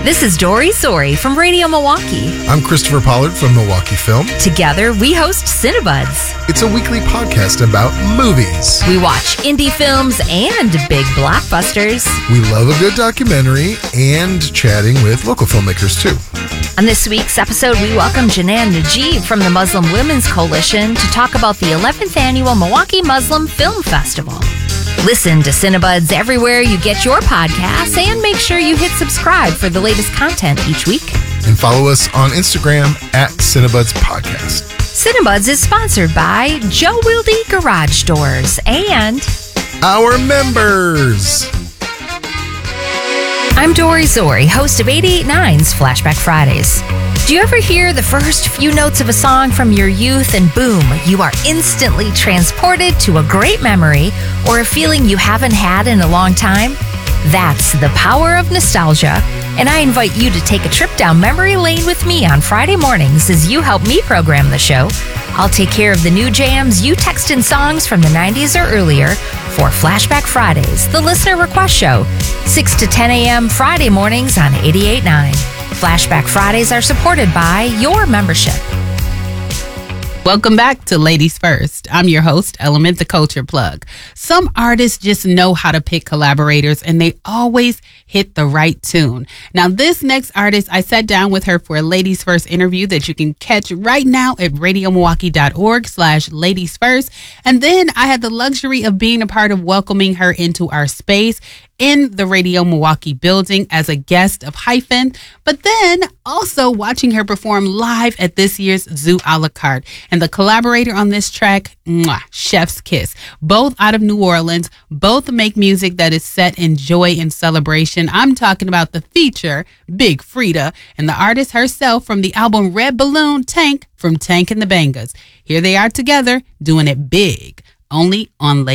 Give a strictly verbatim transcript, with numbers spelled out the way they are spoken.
This is Dory Sori from Radio Milwaukee. I'm Christopher Pollard from Milwaukee Film. Together, we host Cinebuds. It's a weekly podcast about movies. We watch indie films and big blockbusters. We love a good documentary and chatting with local filmmakers, too. On this week's episode, we welcome Janan Najib from the Muslim Women's Coalition to talk about the eleventh Annual Milwaukee Muslim Film Festival. Listen to Cinebuds everywhere you get your podcasts, and make sure you hit subscribe for the latest content each week. And follow us on Instagram at Cinebuds Podcast. Cinebuds is sponsored by Joe Wilde Garage Doors and our members. I'm Dory Sori, host of eight eighty-nine's Flashback Fridays. Do you ever hear the first few notes of a song from your youth and boom, you are instantly transported to a great memory or a feeling you haven't had in a long time? That's the power of nostalgia, and I invite you to take a trip down memory lane with me on Friday mornings as you help me program the show. I'll take care of the new jams you text in songs from the nineties or earlier for Flashback Fridays, the listener request show, six to ten a.m. Friday mornings on eighty-eight point nine. Flashback Fridays are supported by your membership. Welcome back to Ladies First. I'm your host, Element the Culture Plug. Some artists just know how to pick collaborators, and they always hit the right tune. Now, this next artist, I sat down with her for a Ladies First interview that you can catch right now at radiomilwaukee.org slash ladies first. And then I had the luxury of being a part of welcoming her into our space in the Radio Milwaukee building as a guest of Hyphen, but then also watching her perform live at this year's Zoo a la carte. And the collaborator on this track, mwah, Chef's Kiss. Both out of New Orleans, both make music that is set in joy and celebration. I'm talking about the feature, Big Freedia, and the artist herself from the album Red Balloon, Tank, from Tank and the Bangas. Here they are together, doing it big, only on Ladies.